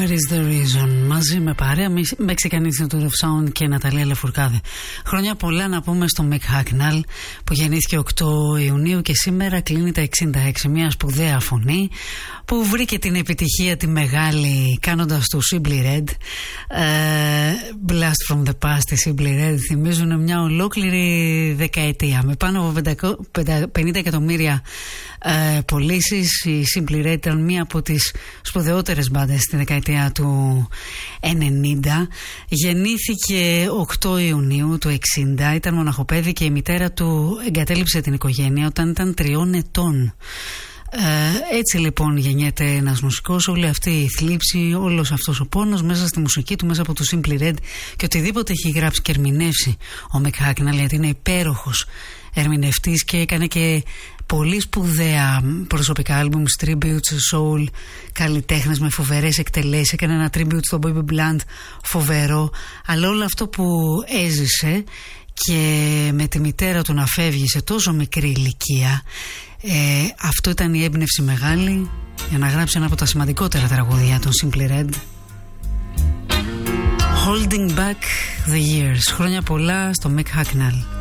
There is the reason. Μαζί με παρέα Μεξικανή του Sound και Ναταλία Λεφουρκάδε. Χρόνια πολλά να πούμε στο Mick Hucknall που γεννήθηκε 8 Ιουνίου και σήμερα κλείνει τα 66. Μια σπουδαία φωνή που βρήκε την επιτυχία τη μεγάλη κάνοντας το Simply Red. Blast from the Past, η Simply Red θυμίζουν μια ολόκληρη δεκαετία με πάνω από 50 εκατομμύρια πωλήσεις. Η Simply Red ήταν μία από τις σπουδαιότερες μπάντες στη δεκαετία του 90. Γεννήθηκε 8 Ιουνίου του 60, ήταν μοναχοπέδι και η μητέρα του εγκατέλειψε την οικογένεια όταν ήταν 3 ετών. Έτσι λοιπόν γεννιέται ένας μουσικός, όλη αυτή η θλίψη, όλος αυτός ο πόνος μέσα στη μουσική του, μέσα από το Simply Red και οτιδήποτε έχει γράψει και ερμηνεύσει ο Mick Hucknall, γιατί είναι υπέροχος ερμηνευτής και έκανε και πολύ σπουδαία προσωπικά άλμπουμ, tributes, soul, καλλιτέχνες με φοβερές εκτελέσεις. Έκανε ένα tribute στον Bobby Blunt φοβερό, αλλά όλο αυτό που έζησε και με τη μητέρα του να φεύγει σε τόσο μικρή ηλικία, αυτό ήταν η έμπνευση μεγάλη για να γράψει ένα από τα σημαντικότερα τραγούδια των Simply Red. Holding Back the Years. Χρόνια πολλά στο Mick Hucknall.